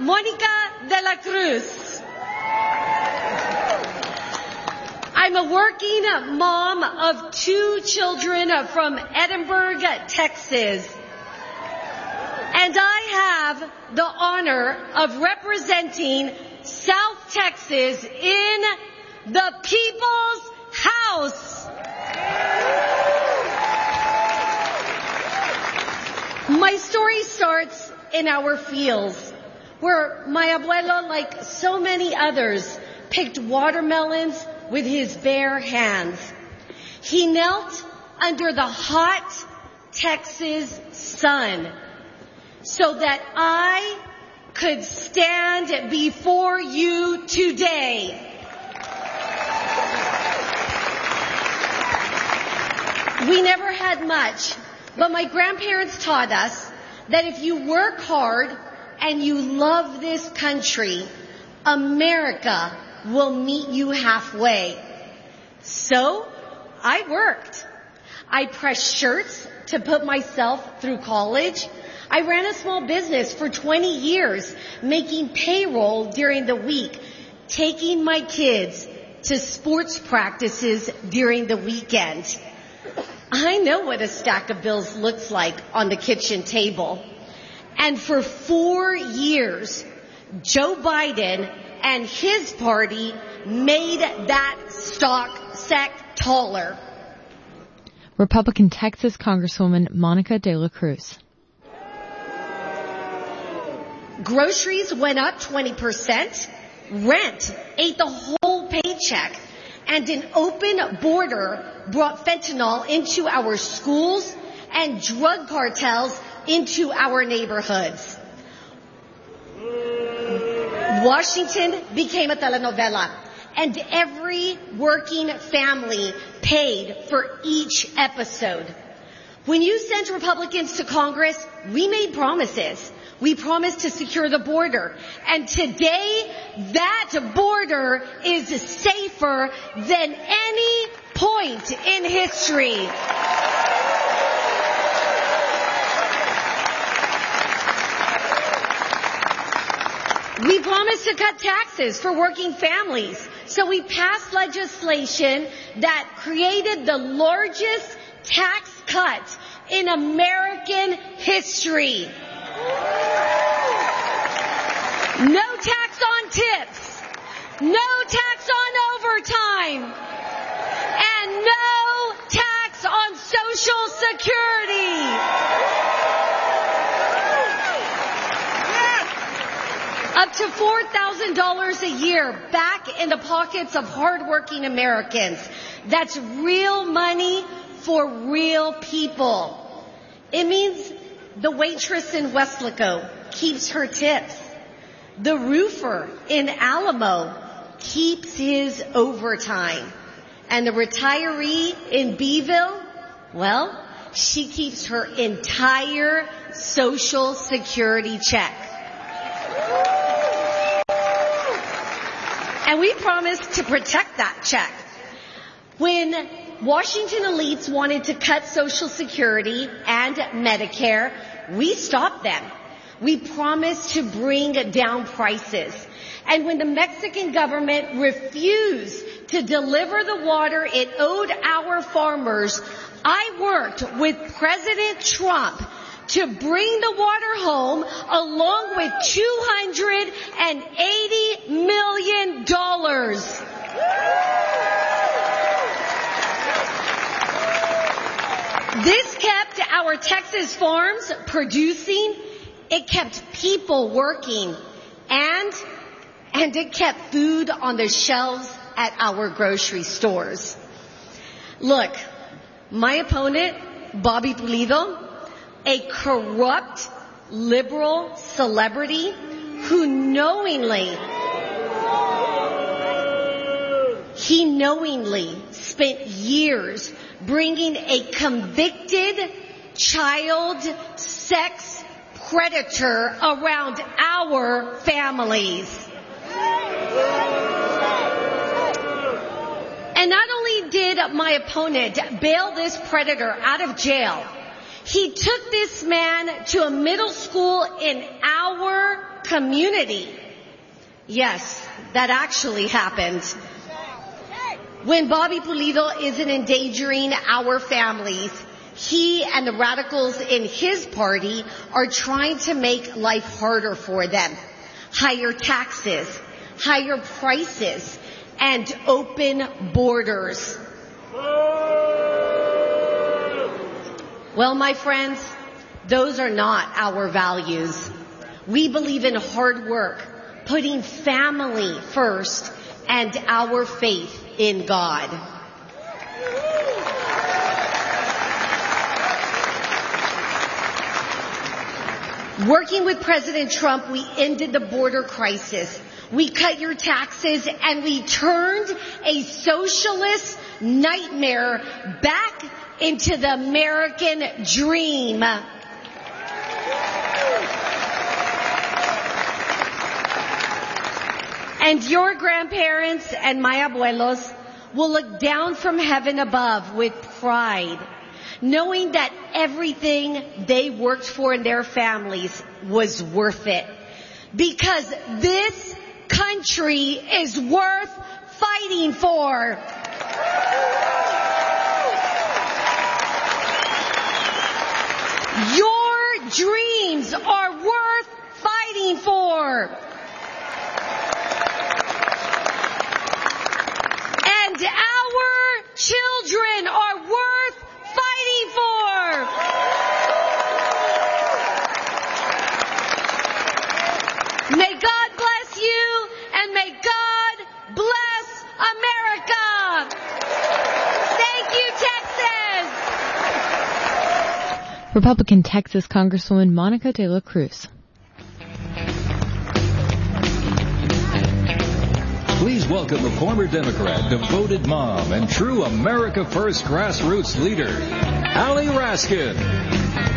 Monica de la Cruz. I'm a working mom of 2 children from Edinburgh, Texas. And I have the honor of representing South Texas in the People's House. My story starts in our fields, where my abuelo, like so many others, picked watermelons with his bare hands. He knelt under the hot Texas sun so that I could stand before you today. We never had much, but my grandparents taught us that if you work hard and you love this country, America will meet you halfway. So I worked. I pressed shirts to put myself through college. I ran a small business for 20 years, making payroll during the week, taking my kids to sports practices during the weekend. I know what a stack of bills looks like on the kitchen table. And for 4 years, Joe Biden and his party made that stock stack taller. Republican Texas Congresswoman Monica de la Cruz. Groceries went up 20%. Rent ate the whole paycheck. And an open border brought fentanyl into our schools and drug cartels into our neighborhoods. Washington became a telenovela, and every working family paid for each episode. When you sent Republicans to Congress, we made promises. We promised to secure the border. And today, that border is safer than any point in history. We promised to cut taxes for working families. So we passed legislation that created the largest tax cut in American history. No tax on tips, no tax on overtime, and no tax on Social Security. Up to $4,000 a year back in the pockets of hardworking Americans. That's real money for real people. It means the waitress in Weslaco keeps her tips. The roofer in Alamo keeps his overtime. And the retiree in Beeville, well, she keeps her entire Social Security check. And we promised to protect that check. When Washington elites wanted to cut Social Security and Medicare, we stopped them. We promised to bring down prices. And when the Mexican government refused to deliver the water it owed our farmers, I worked with President Trump to bring the water home along with $280 million. This kept our Texas farms producing, it kept people working, and it kept food on the shelves at our grocery stores. Look, my opponent, Bobby Pulido, a corrupt liberal celebrity who knowingly spent years bringing a convicted child sex predator around our families. And not only did my opponent bail this predator out of jail, he took this man to a middle school in our community. Yes, that actually happened. When Bobby Pulido isn't endangering our families, he and the radicals in his party are trying to make life harder for them. Higher taxes, higher prices, and open borders. Well, my friends, those are not our values. We believe in hard work, putting family first, and our faith in God. Working with President Trump, we ended the border crisis. We cut your taxes, and we turned a socialist nightmare back into the American dream. And your grandparents and my abuelos will look down from heaven above with pride, knowing that everything they worked for in their families was worth it. Because this country is worth fighting for. Your dreams are worth fighting for. And our children are worth fighting for. May God bless you, and may God bless America. Thank you, Texas. Republican Texas Congresswoman Monica De La Cruz. Please welcome the former Democrat, devoted mom, and true America First grassroots leader, Allie Raskin.